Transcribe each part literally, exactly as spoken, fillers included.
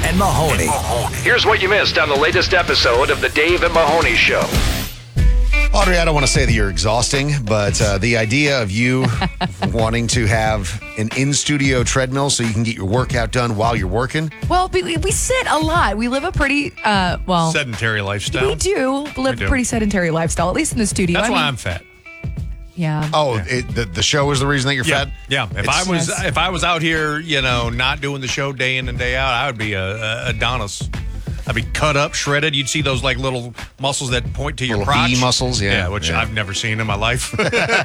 and Mahoney. Here's what you missed on the latest episode of the Dave and Mahoney Show. Audrey, I don't want to say that you're exhausting, but uh, the idea of you wanting to have an in-studio treadmill so you can get your workout done while you're working. Well, we, we sit a lot. We live a pretty, uh, well... sedentary lifestyle. We do live do. a pretty sedentary lifestyle, at least in the studio. That's I why mean, I'm fat. Yeah. Oh, it, the, the show is the reason that you're Yeah, fat? yeah. If It's- I was Yes. if I was out here, you know, not doing the show day in and day out, I would be a, a Adonis. I'd be cut up, shredded. You'd see those like little muscles that point to your Little crotch. V muscles, yeah. Yeah, which Yeah. I've never seen in my life.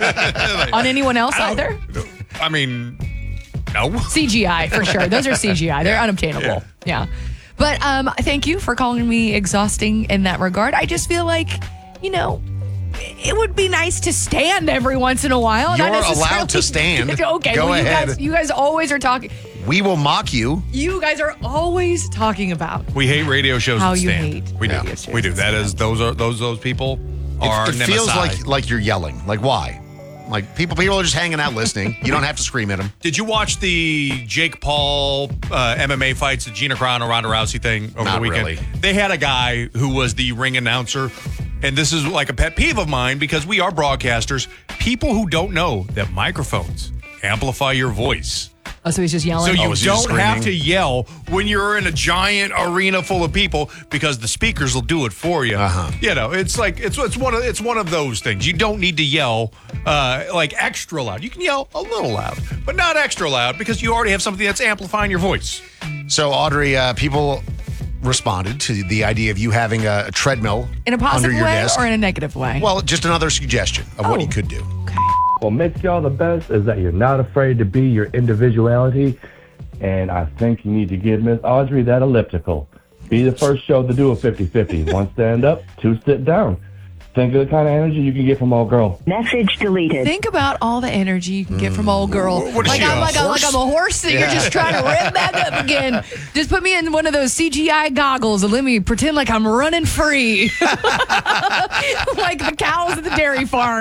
On anyone else I either? don't- I mean, no. C G I, for sure. Those are C G I. They're unobtainable. Yeah. But um, thank you for calling me exhausting in that regard. I just feel like, you know, it would be nice to stand every once in a while. You're not necessarily- allowed to stand. Okay, Go well, you ahead. guys, you guys always are talking. We will mock you. You guys are always talking about We hate radio shows how that you stand. hate we do. radio shows We do. that That is stand. those are those those people are It, it feels nemesis. like like you're yelling. Like, why? Like, people people are just hanging out listening. You don't have to scream at them. Did you watch the Jake Paul uh, M M A fights, the Gina Carano, Ronda Rousey thing over Not the weekend? really. They had a guy who was the ring announcer, and this is like a pet peeve of mine because we are broadcasters. People who don't know that microphones amplify your voice. Oh, so he's just yelling. So you Oh, is he just don't have screaming? to yell when you're in a giant arena full of people because the speakers will do it for you. Uh-huh. You know, it's like it's it's one of it's one of those things. You don't need to yell uh, like extra loud. You can yell a little loud, but not extra loud because you already have something that's amplifying your voice. So, Audrey, uh, people responded to the idea of you having a, a treadmill in a under positive your way desk. or in a negative way? Well, just another suggestion of what Oh. you could do. What makes y'all the best is that you're not afraid to be your individuality. And I think you need to give Miss Audrey that elliptical. Be the first show to do a fifty-fifty. One stand up, two sit down. Think of the kind of energy you can get from old girl. Message deleted. Think about all the energy you can get from old girl. What is like she, I'm a like, I'm like horse? I'm a horse that you're Yeah. just trying to rev back up again. Just put me in one of those C G I goggles and let me pretend like I'm running free. Like the cows at the dairy farm.